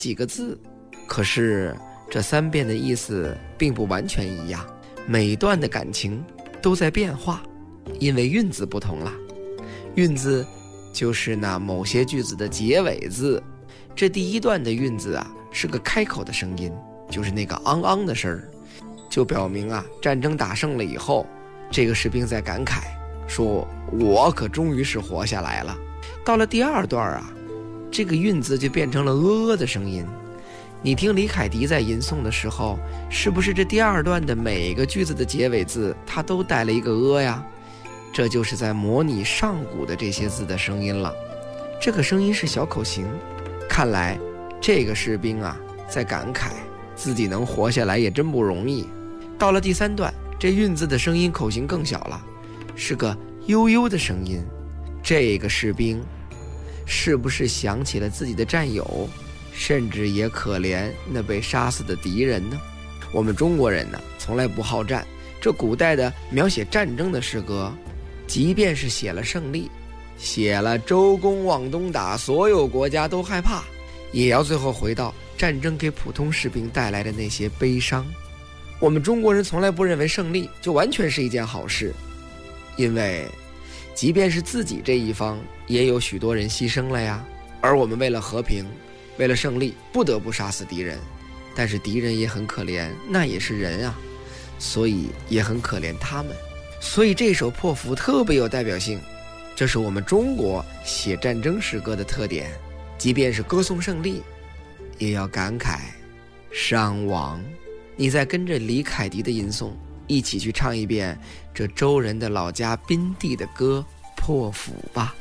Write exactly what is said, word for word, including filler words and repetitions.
几个字，可是这三遍的意思并不完全一样，每段的感情都在变化，因为韵字不同了。韵字就是那某些句子的结尾字，这第一段的韵字啊是个开口的声音，就是那个昂昂的声儿，就表明啊战争打胜了以后，这个士兵在感慨说我可终于是活下来了。到了第二段啊，这个韵字就变成了呃呃的声音。你听李凯迪在吟诵的时候，是不是这第二段的每个句子的结尾字它都带了一个呃呀？这就是在模拟上古的这些字的声音了。这个声音是小口型，看来这个士兵啊在感慨自己能活下来也真不容易。到了第三段，这韵字的声音口型更小了，是个悠悠的声音。这个士兵是不是想起了自己的战友，甚至也可怜那被杀死的敌人呢？我们中国人呢，从来不好战，这古代的描写战争的诗歌，即便是写了胜利，写了周公往东打，所有国家都害怕，也要最后回到战争给普通士兵带来的那些悲伤。我们中国人从来不认为胜利就完全是一件好事，因为即便是自己这一方也有许多人牺牲了呀，而我们为了和平，为了胜利不得不杀死敌人，但是敌人也很可怜，那也是人啊，所以也很可怜他们。所以这首破釜特别有代表性，这是我们中国写战争诗歌的特点，即便是歌颂胜利，也要感慨伤亡。你再跟着李凯迪的吟诵一起去唱一遍这周人的老家宾地的歌《破釜》吧。